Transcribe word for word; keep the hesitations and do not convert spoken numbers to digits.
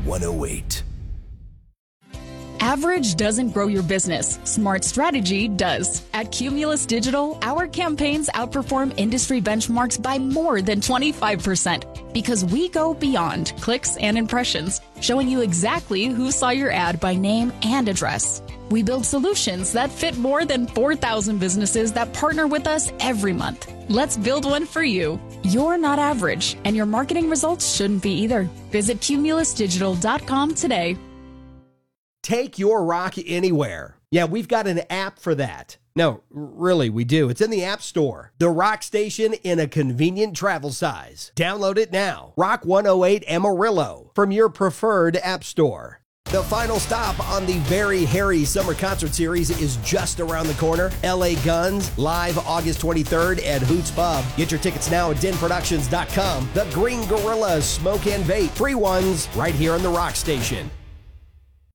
one oh eight. Average doesn't grow your business. Smart strategy does. At Cumulus Digital, our campaigns outperform industry benchmarks by more than twenty-five percent because we go beyond clicks and impressions, showing you exactly who saw your ad by name and address. We build solutions that fit more than four thousand businesses that partner with us every month. Let's build one for you. You're not average, and your marketing results shouldn't be either. Visit cumulus digital dot com today. Take your rock anywhere. Yeah, we've got an app for that. No, really, we do. It's in the App Store. The Rock Station in a convenient travel size. Download it now. Rock one oh eight Amarillo from your preferred app store. The final stop on the very hairy summer concert series is just around the corner. L A Guns, live August twenty-third at Hoots Pub. Get your tickets now at den productions dot com. The Green Gorilla Smoke and Vape. Free ones right here on the Rock Station.